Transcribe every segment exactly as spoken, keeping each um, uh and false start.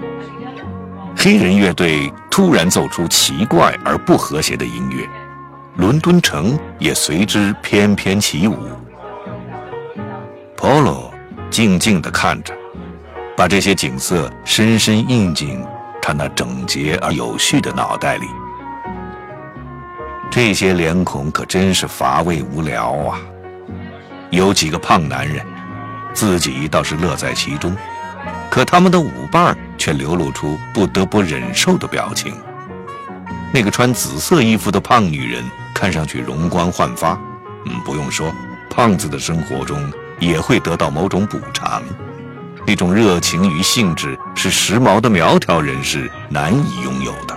黑人乐队突然奏出奇怪而不和谐的音乐，伦敦城也随之翩翩起舞。Polo 静静地看着，把这些景色深深印进他那整洁而有序的脑袋里。这些脸孔可真是乏味无聊啊！有几个胖男人，自己倒是乐在其中，可他们的舞伴却流露出不得不忍受的表情。那个穿紫色衣服的胖女人看上去容光焕发，嗯，不用说，胖子的生活中也会得到某种补偿。那种热情与兴致是时髦的苗条人士难以拥有的。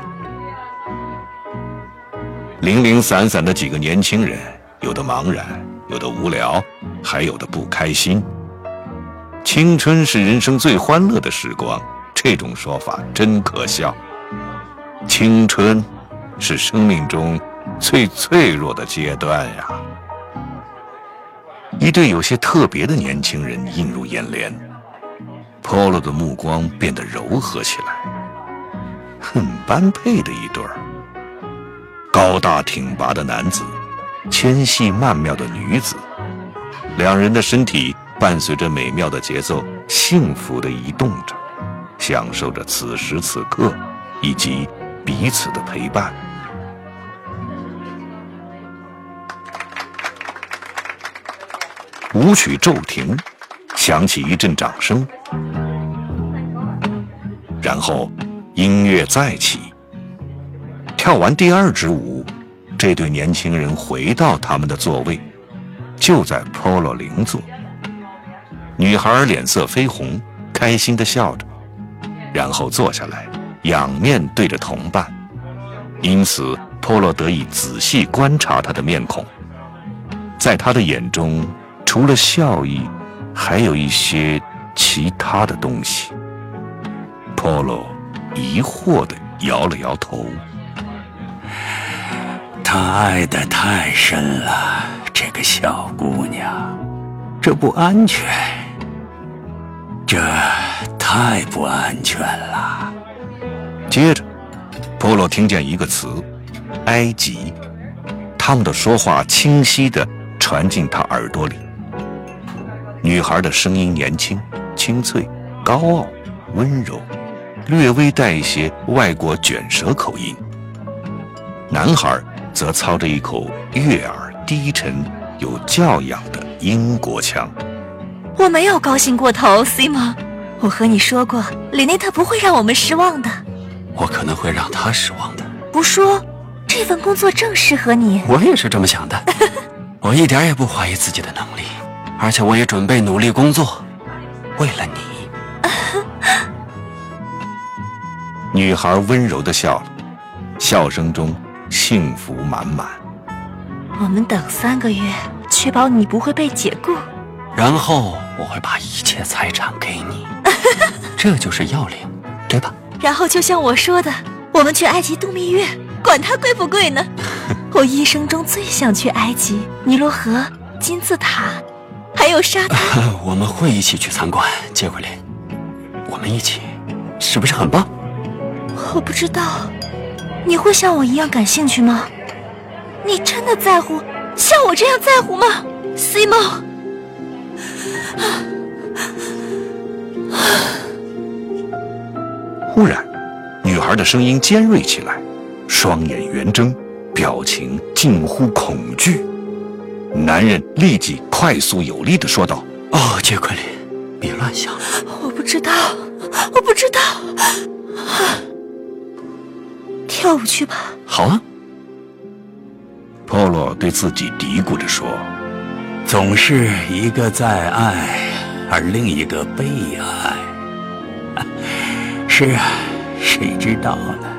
零零散散的几个年轻人，有的茫然，有的无聊，还有的不开心。青春是人生最欢乐的时光，这种说法真可笑。青春是生命中最脆弱的阶段呀。一对有些特别的年轻人映入眼帘， Polo 的目光变得柔和起来，很般配的一对儿。高大挺拔的男子，纤细曼妙的女子，两人的身体伴随着美妙的节奏，幸福地移动着，享受着此时此刻以及彼此的陪伴。舞曲骤停，响起一阵掌声，然后音乐再起。跳完第二支舞，这对年轻人回到他们的座位，就在 Polo 邻座。女孩脸色绯红，开心地笑着，然后坐下来，仰面对着同伴。因此 Polo 得以仔细观察她的面孔，在她的眼中，除了笑意，还有一些其他的东西。Polo 疑惑地摇了摇头。 他爱得太深了，这个小姑娘，这不安全，这太不安全了。 接着 Polo 听见一个词，埃及，他们的说话清晰地传进他耳朵里。女孩的声音年轻、清脆、高傲、温柔，略微带一些外国卷舌口音。男孩则操着一口悦耳、低沉、有教养的英国腔。 我没有高兴过头 ，Simon， 我和你说过，里内特不会让我们失望的。 我可能会让他失望的。 不说，这份工作正适合你。 我也是这么想的。我一点也不怀疑自己的能力，而且我也准备努力工作，为了你。 女孩温柔地笑了，笑声中幸福满满。 我们等三个月，确保你不会被解雇。 然后我会把一切财产给你。这就是要领，对吧？ 然后就像我说的，我们去埃及度蜜月，管它贵不贵呢？我一生中最想去埃及，尼罗河、金字塔，还有沙滩。 我们会一起去参观，杰奎琳。我们一起，是不是很棒？ 我不知道，你会像我一样感兴趣吗？你真的在乎，像我这样在乎吗 ，Simon？ 忽然，女孩的声音尖锐起来，双眼圆睁，表情近乎恐惧。男人立即快速有力地说道：“ 哦，杰奎琳，别乱想。 我不知道，我不知道。跳舞去吧。” 好啊。 Polo 对自己嘀咕着说：“ 总是一个在爱，而另一个被爱。是啊，谁知道呢？”